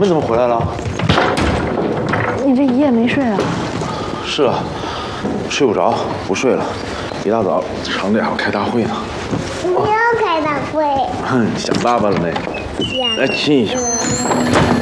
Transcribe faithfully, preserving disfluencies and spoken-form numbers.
们怎么回来了？ 你这一夜没睡啊？ 是啊，睡不着，不睡了。一大早厂里还要开大会呢。 不要开大会。 哼，想爸爸了没？ 想。 来亲一下。